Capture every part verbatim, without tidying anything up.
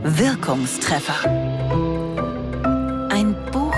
Wirkungstreffer. Ein Buch,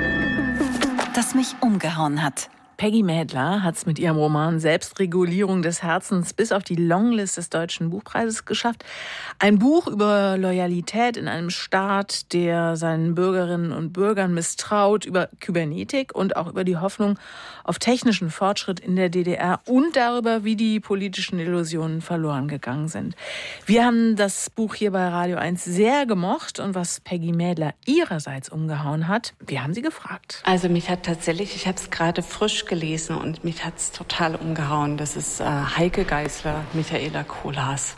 das mich umgehauen hat. Peggy Mädler hat es mit ihrem Roman Selbstregulierung des Herzens bis auf die Longlist des Deutschen Buchpreises geschafft. Ein Buch über Loyalität in einem Staat, der seinen Bürgerinnen und Bürgern misstraut, über Kybernetik und auch über die Hoffnung auf technischen Fortschritt in der D D R und darüber, wie die politischen Illusionen verloren gegangen sind. Wir haben das Buch hier bei Radio eins sehr gemocht und was Peggy Mädler ihrerseits umgehauen hat, wir haben sie gefragt. Also mich hat tatsächlich, ich habe es gerade frisch gelesen und mich hat es total umgehauen. Das ist äh, Heike Geisler, Michaela Kohlhaas.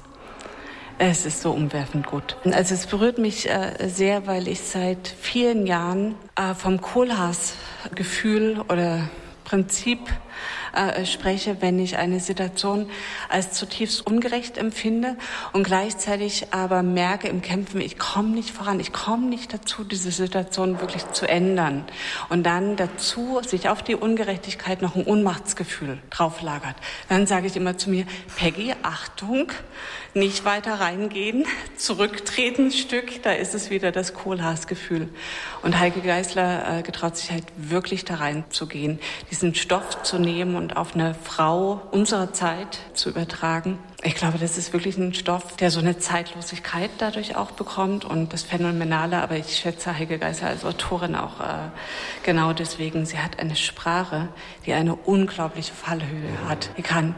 Es ist so umwerfend gut. Also es berührt mich äh, sehr, weil ich seit vielen Jahren äh, vom Kohlhaas-Gefühl oder Prinzip äh, spreche, wenn ich eine Situation als zutiefst ungerecht empfinde und gleichzeitig aber merke im Kämpfen, ich komme nicht voran, ich komme nicht dazu, diese Situation wirklich zu ändern. Und dann dazu sich auf die Ungerechtigkeit noch ein Ohnmachtsgefühl drauflagert. Dann sage ich immer zu mir, Peggy, Achtung, nicht weiter reingehen, zurücktreten ein Stück, da ist es wieder das Kohlhaas-Gefühl. Und Heike Geisler äh, getraut sich halt wirklich da reinzugehen, diesen Stoff zu nehmen und auf eine Frau unserer Zeit zu übertragen. Ich glaube, das ist wirklich ein Stoff, der so eine Zeitlosigkeit dadurch auch bekommt und das Phänomenale, aber ich schätze Heike Geisler als Autorin auch äh, genau deswegen. Sie hat eine Sprache, die eine unglaubliche Fallhöhe hat. Die kann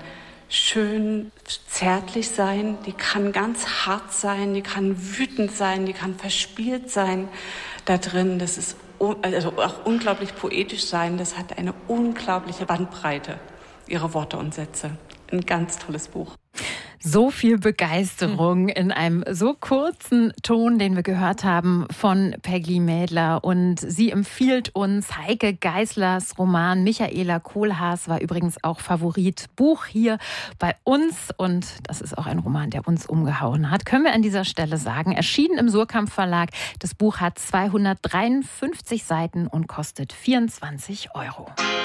schön zärtlich sein, die kann ganz hart sein, die kann wütend sein, die kann verspielt sein da drin. Das ist also auch unglaublich poetisch sein. Das hat eine unglaubliche Bandbreite, ihre Worte und Sätze. Ein ganz tolles Buch. So viel Begeisterung in einem so kurzen Ton, den wir gehört haben von Peggy Mädler. Und sie empfiehlt uns Heike Geislers Roman. Michaela Kohlhaas war übrigens auch Favoritbuch hier bei uns. Und das ist auch ein Roman, der uns umgehauen hat. Können wir an dieser Stelle sagen. Erschienen im Surkamp Verlag. Das Buch hat zweihundertdreiundfünfzig Seiten und kostet vierundzwanzig Euro.